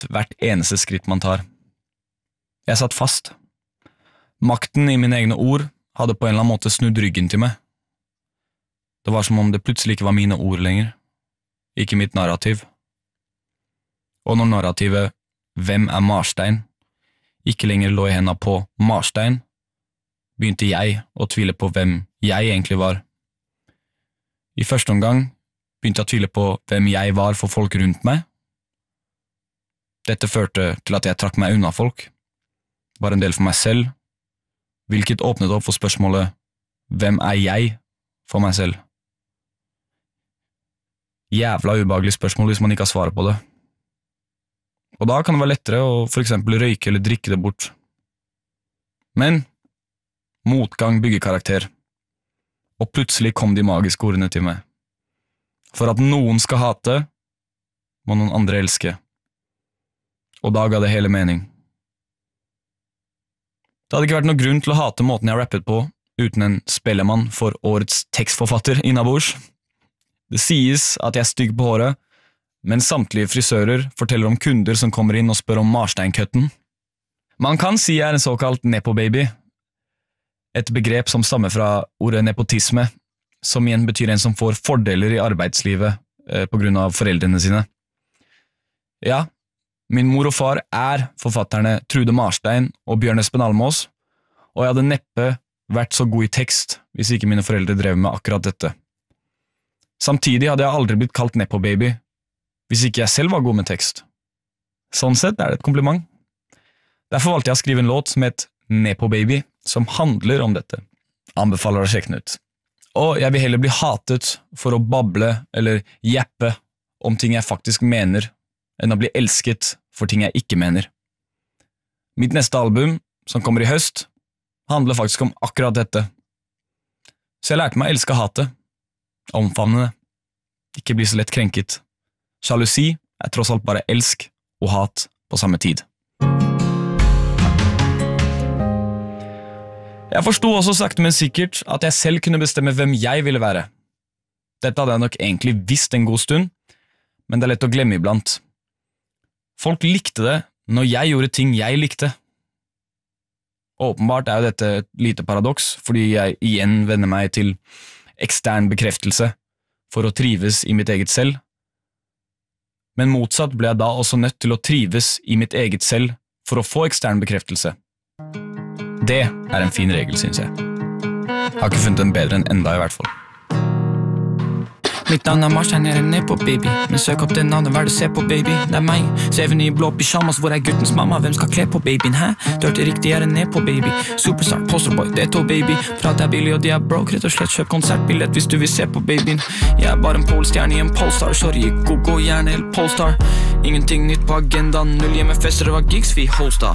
hvert eneste skritt man tar. Jeg satt fast. Makten i mine egne ord hadde på en eller annen måte snudd ryggen til meg. Det var som om det plutselig ikke var mine ord lenger, ikke mitt narrativ. Og når narrativet «Hvem er Marstein?» ikke lenger lå i hendene på Marstein, begynte jeg å tvile på hvem jeg egentlig var. I første omgang begynte jeg å tvile på hvem jeg var for folk rundt meg. Dette førte til at jeg trakk meg unna folk, var en del for meg selv, hvilket åpnet opp for spørsmålet «Hvem er jeg?» for meg selv. Jævla ubehagelig spørsmål hvis man ikke har svaret på det. Og da kan det være lettere å for eksempel røyke eller drikke det bort. Men motgang bygger karakter, og plutselig kom de magiske ordene til meg. For at noen skal hate, må noen andre elske. Og da ga det hele mening. Det hadde ikke vært noe grunn til å hate måten jeg rappet på uten en spellemann for årets tekstforfatter innabords. Det sies at jeg er stygg på håret, men samtlige frisører forteller om kunder som kommer inn og spør om Marstein-køtten. Man kan si jeg er en såkalt nepo-baby, et begrep som stammer fra ordet nepotisme, som igjen betyr en som får fordeler i arbeidslivet på grunn av foreldrene sine. Ja, min mor og far er forfatterne Trude Marstein og Bjørn Espen Almås, og jeg hadde neppe vært så god i tekst hvis ikke mine foreldre drev med akkurat dette. Samtidig hadde jeg aldri blitt kalt nepo-baby hvis ikke jeg selv var god med tekst. Sånn sett er det et kompliment. Derfor valgte jeg å skrive en låt som het Nepo-baby, som handler om dette. Anbefaler å sjekke den ut. Og jeg vil heller bli hatet for å bable eller jeppe om ting jeg faktisk mener, enn å bli elsket for ting jeg ikke mener. Mitt neste album, som kommer i høst, handler faktisk om akkurat dette. Så jeg lærte meg å elske hatet, omfavne det, ikke bli så lett krenket. Sjalusi er tross alt bare elsk og hat på samme tid. Jeg forstod også sakte, men sikkert at jeg selv kunne bestemme hvem jeg ville være. Dette hadde jeg nok egentlig visst en god stund, men det er lett å glemme iblant. Folk likte det når jeg gjorde ting jeg likte. Åpenbart er jo dette et lite paradoks, fordi jeg igjen vender meg til ekstern bekreftelse for å trives i mitt eget selv. Men motsatt ble jeg da også nødt til å trives i mitt eget selv for å få ekstern bekreftelse. Det er en fin regel, synes jeg. Jeg har ikke funnet den bedre enn enda i hvert fall. Mitt navn er Marstein, jeg er nepo-baby. Men søk opp det navnet, hva er det se på, baby? Det er meg, ser vi i blå pyjamas. Hvor er guttens mamma? Hvem skal kle på babyen, hæ? Du hørte riktig, jeg er en nepo-baby. Superstar, posterboy, det er to, baby. Prat er billig, og de er broke, rett og slett. Kjøp konsertbillett hvis du vil se på babyen. Jeg er bare en polstjerne i en Polestar. Sorry, go, gjerne helt Polestar. Ingenting nytt på agendaen. Null hjemmefester, det var gigs vi hosta.